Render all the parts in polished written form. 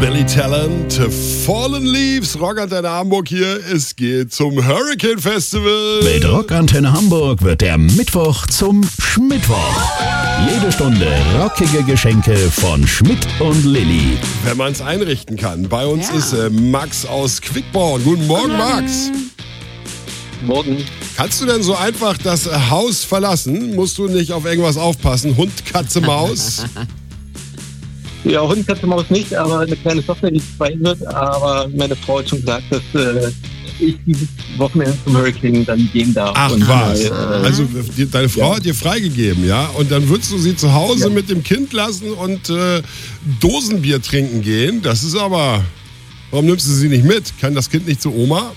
Billy Talent, Fallen Leaves, Rockantenne Hamburg hier. Es geht zum Hurricane Festival. Mit Rockantenne Hamburg wird der Mittwoch zum Schmittwoch. Jede Stunde rockige Geschenke von Schmidt und Lilly. Wenn man es einrichten kann. Bei uns ist Max aus Quickborn. Guten Morgen, Max. Morgen. Kannst du denn so einfach das Haus verlassen? Musst du nicht auf irgendwas aufpassen? Hund, Katze, Maus? Ja, Hund, Katze, Maus nicht, aber eine kleine Tochter, die 2 wird. Aber meine Frau hat schon gesagt, dass ich dieses Wochenende zum Hurricane dann gehen darf. Ach und was, also deine Frau hat dir freigegeben, ja? Und dann würdest du sie zu Hause mit dem Kind lassen und Dosenbier trinken gehen? Das ist aber... Warum nimmst du sie nicht mit? Kann das Kind nicht zu Oma?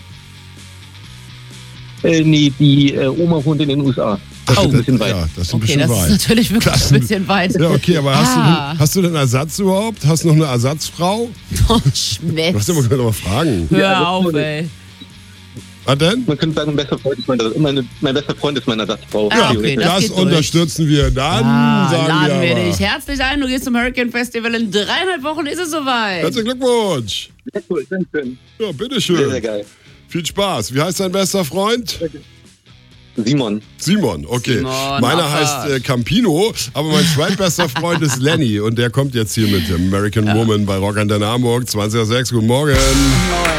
Nee, die Oma wohnt in den USA. Das ist ein bisschen weit. Ja, das ist ein Okay, bisschen das weit. ist natürlich wirklich ein bisschen weit. Ja, okay, aber hast du denn Ersatz überhaupt? Hast du noch eine Ersatzfrau? Oh, Du Schmetz. hast immer mal fragen. Hör auf, ey. Was denn? Man könnte sagen, mein bester Freund ist meine Ersatzfrau. Ah, okay, theoretisch. das Das geht durch. unterstützen wir. Dann sagen Laden wir aber, dich herzlich ein. Du gehst zum Hurricane Festival. In 3,5 Wochen ist es soweit. Herzlichen Glückwunsch. Sehr cool, sehr schön. Ja, Sehr, bitteschön. sehr geil. Viel Spaß. Wie heißt dein bester Freund? Simon. Simon, okay. Simon, Meiner Abfahrt. heißt Campino, aber mein zweitbester Freund ist Lenny und der kommt jetzt hier mit American Woman bei Rockantenne Hamburg, 20.06 Uhr. Guten Morgen.